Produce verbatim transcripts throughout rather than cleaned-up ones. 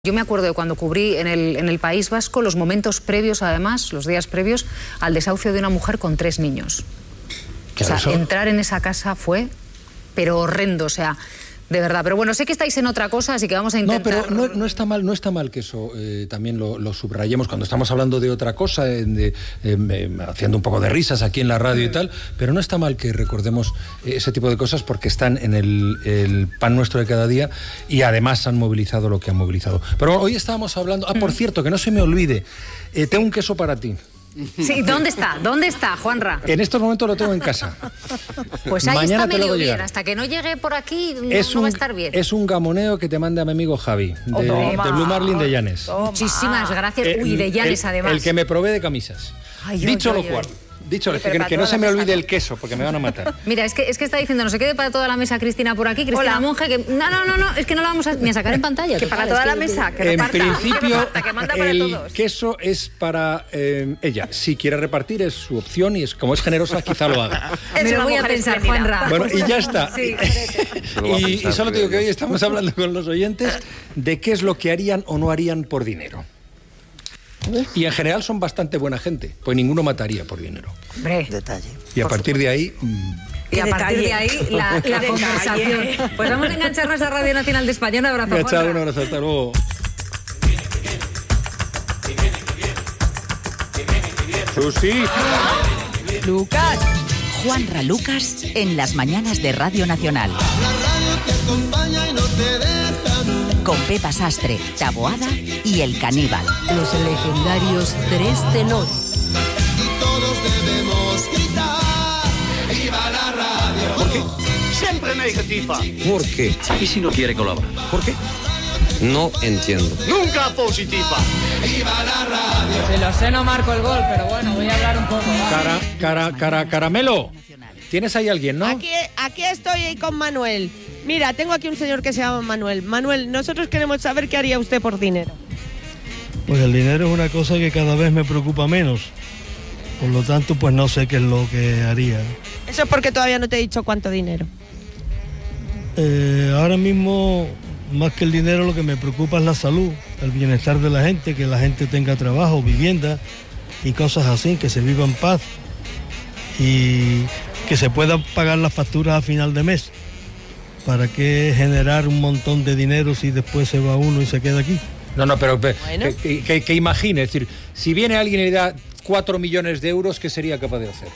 Yo me acuerdo de cuando cubrí en el, en el País Vasco los momentos previos, además, los días previos al desahucio de una mujer con tres niños. Claro, o sea, eso... entrar en esa casa fue, pero horrendo, o sea, de verdad. Pero bueno, sé que estáis en otra cosa, así que vamos a intentar... No, pero no, no está mal, no está mal que eso eh, también lo, lo subrayemos cuando estamos hablando de otra cosa, eh, de, eh, haciendo un poco de risas aquí en la radio y tal, pero no está mal que recordemos ese tipo de cosas porque están en el, el pan nuestro de cada día y además han movilizado lo que han movilizado. Pero hoy estábamos hablando... Ah, por cierto, que no se me olvide, eh, tengo un queso para ti. Sí, ¿dónde está? ¿Dónde está, Juanra? En estos momentos lo tengo en casa. Pues ahí Mañana está medio bien. llegar. Hasta que no llegue por aquí no, es no un, va a estar bien. Es un gamoneo que te manda mi amigo Javi, de, oh, de Blue Marlin de Llanes. Toma. Muchísimas gracias. Eh, Uy, de Llanes el, además. El que me provee de camisas. Ay, Dicho ay, lo ay, cual... ay. Dicho, sí, que, que no se me olvide el queso, porque me van a matar. Mira, es que, es que está diciendo, no se quede para toda la mesa Cristina por aquí, Cristina Hola. Monge, que no, no, no, no, es que no la vamos a, ni a sacar en pantalla. Que total, para toda es la que, mesa, que en reparta. principio, que reparta, que manda para el todos. queso es para eh, ella. Si quiere repartir es su opción y es como es generosa, quizá lo haga. Me lo voy a pensar, Juanra. Bueno, y ya está. Sí. y, y solo te digo que hoy estamos hablando con los oyentes de qué es lo que harían o no harían por dinero. Y en general son bastante buena gente, pues ninguno mataría por dinero. Hombre, detalle. Y a partir de ahí... Mmm, y a partir detalle. de ahí la, la conversación. Pues vamos a engancharnos a Radio Nacional de España. Un abrazo, Venga, chao, Juanra. un abrazo, hasta luego. Susi. Lucas. Juanra Lucas en las mañanas de Radio Nacional. La radio te acompaña y no te deja nunca. Con Pepa Sastre, Taboada y El Caníbal. Los legendarios Tres Tenores. Y todos debemos gritar. ¡Viva la radio! ¿Por qué? Siempre negativa. ¿Por qué? ¿Y si no quiere colaborar? ¿Por qué? No entiendo. Nunca positiva. ¡Viva la radio! Si lo sé no marco el gol, pero bueno, voy a hablar un poco más. Cara, cara, cara, caramelo. ¿Tienes ahí alguien, no? Aquí, aquí estoy con Manuel. Mira, tengo aquí un señor que se llama Manuel. Manuel, nosotros queremos saber qué haría usted por dinero. Pues el dinero es una cosa que cada vez me preocupa menos. Por lo tanto, pues no sé qué es lo que haría. Eso es porque todavía no te he dicho cuánto dinero. Eh, ahora mismo, más que el dinero, lo que me preocupa es la salud, el bienestar de la gente, que la gente tenga trabajo, vivienda y cosas así, que se viva en paz y que se puedan pagar las facturas a final de mes. ¿Para qué generar un montón de dinero si después se va uno y se queda aquí? No, no, pero bueno. Bueno. que, que, que imagine, es decir, si viene alguien y le da cuatro millones de euros, ¿qué sería capaz de hacer?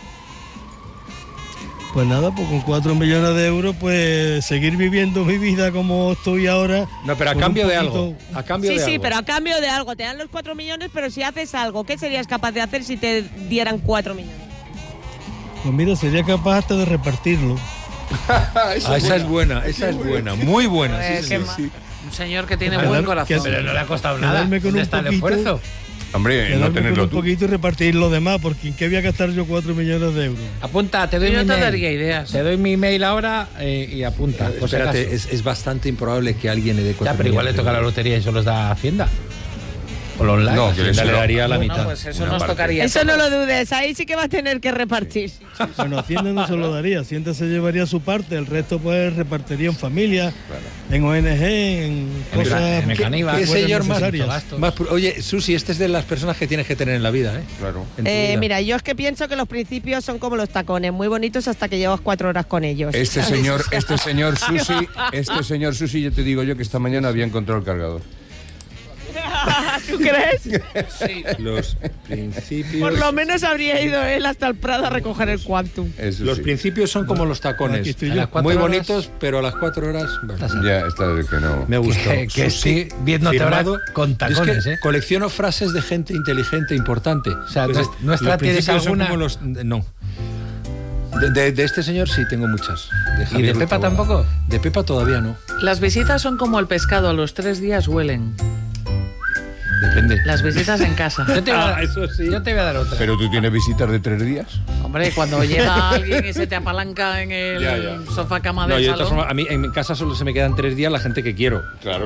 Pues nada, pues con cuatro millones de euros, pues seguir viviendo mi vida como estoy ahora. No, pero a cambio de algo. A cambio Sí, de sí, algo. pero a cambio de algo. Te dan los cuatro millones, pero si haces algo, ¿qué serías capaz de hacer si te dieran cuatro millones? Pues mira, sería capaz hasta de repartirlo. Ah, esa es buena, esa es buena, muy buena. Eh, Sí, qué sí, ma- sí. Un señor que tiene Quedar- buen corazón. que- Pero no le ha costado nada. quedarme con ¿Dónde un está el poquito. esfuerzo? Hombre, no Quedarme tenerlo con un tú. poquito y repartir lo demás, porque ¿en qué voy a gastar yo cuatro millones de euros? Apunta, te doy Yo mi no te email. daría ideas. Te doy mi email ahora eh, y apunta. Por si Espérate, acaso. es, es bastante improbable que alguien le dé cuatro Ya, pero igual le millones toca de la euros. lotería y eso los da Hacienda. O los online. No, Hacienda que le no. daría la Bueno, mitad. pues eso Una nos parte. tocaría. Eso no lo dudes, ahí sí que va a tener que repartir. Bueno, Hacienda no se lo daría, Hacienda se llevaría su parte, el resto pues repartiría en familia, en O N G, en cosas en que- Caníbal. que ¿Qué fueran señor más, necesarias. gastos. más pu- Oye, Susi, este es de las personas que tienes que tener en la vida, ¿eh? Claro. En tu Eh, vida. mira, yo es que pienso que los principios son como los tacones, muy bonitos hasta que llevas cuatro horas con ellos. Este señor, este señor Susi, este señor Susi, yo te digo yo que esta mañana había encontrado el cargador. ¿Tú crees? Sí. Los principios. Por lo menos habría ido él hasta el Prado a recoger el Quantum. Eso Los sí. principios son como los Aquí tacones. estoy A yo. las cuatro Muy horas- bonitos, pero a las cuatro horas. bueno, Ya está de que no. me gustó. Que, que Susi, sí, viéndote ahora firmado. con Yo es tacones, que ¿eh? colecciono frases de gente inteligente importante. O sea, Pues, nuestra- nuestra los ¿tienes principios son alguna? como los- no. De, de- de este señor sí tengo muchas. De ¿Y Javier de Pepa Ruiz Taboada. tampoco? De Pepa todavía no. Las visitas son como el pescado, a los tres días huelen. Depende. Las visitas en casa. Yo te, voy a dar, Ah, eso sí. yo te voy a dar otra. Pero tú tienes visitas de tres días. Hombre, cuando llega alguien y se te apalanca en el Ya, ya. sofá cama No, del yo de todas salón. formas, a mí en mi casa solo se me quedan tres días la gente que quiero. Claro.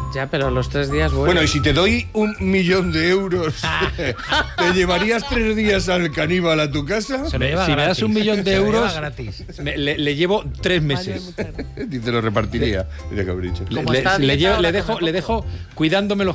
Ya, pero a los tres días vuelve. Bueno, y si te doy un millón de euros, ¿te llevarías tres días al caníbal a tu casa? Si me das un millón de euros, me- le, le llevo tres meses. Y te lo repartiría. Mira, cabrón. Le, le- le llevo- le dejo, le dejo cuidándome los